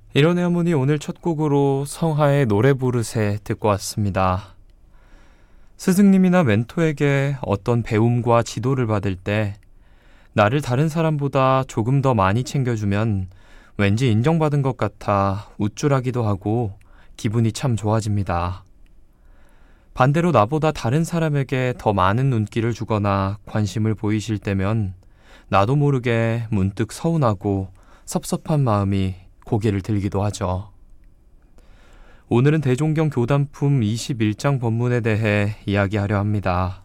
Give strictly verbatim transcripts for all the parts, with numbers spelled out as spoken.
이런의 어머니 오늘 첫 곡으로 성하의 노래 부르세 듣고 왔습니다. 스승님이나 멘토에게 어떤 배움과 지도를 받을 때 나를 다른 사람보다 조금 더 많이 챙겨주면 왠지 인정받은 것 같아 우쭐하기도 하고 기분이 참 좋아집니다. 반대로 나보다 다른 사람에게 더 많은 눈길을 주거나 관심을 보이실 때면 나도 모르게 문득 서운하고 섭섭한 마음이 고개를 들기도 하죠. 오늘은 대종경 교단품 이십일 장 법문에 대해 이야기하려 합니다.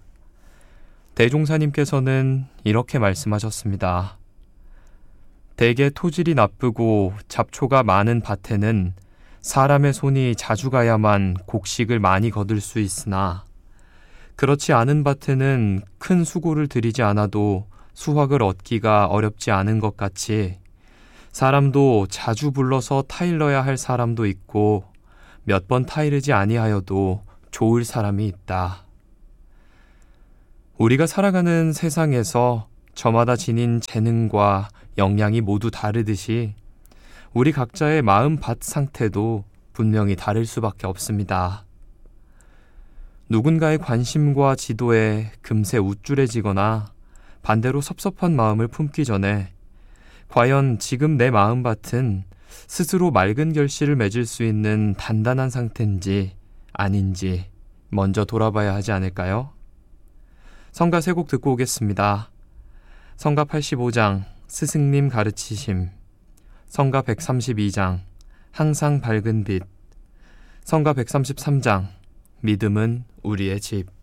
대종사님께서는 이렇게 말씀하셨습니다. 대개 토질이 나쁘고 잡초가 많은 밭에는 사람의 손이 자주 가야만 곡식을 많이 거둘 수 있으나 그렇지 않은 밭에는 큰 수고를 들이지 않아도 수확을 얻기가 어렵지 않은 것 같이 사람도 자주 불러서 타일러야 할 사람도 있고 몇 번 타이르지 아니하여도 좋을 사람이 있다. 우리가 살아가는 세상에서 저마다 지닌 재능과 역량이 모두 다르듯이 우리 각자의 마음 밭 상태도 분명히 다를 수밖에 없습니다. 누군가의 관심과 지도에 금세 우쭐해지거나 반대로 섭섭한 마음을 품기 전에 과연 지금 내 마음밭은 스스로 맑은 결실을 맺을 수 있는 단단한 상태인지 아닌지 먼저 돌아봐야 하지 않을까요? 성가 세 곡 듣고 오겠습니다. 성가 팔십오 장 스승님 가르치심, 성가 백삼십이 장 항상 밝은 빛, 성가 백삼십삼 장 믿음은 우리의 집.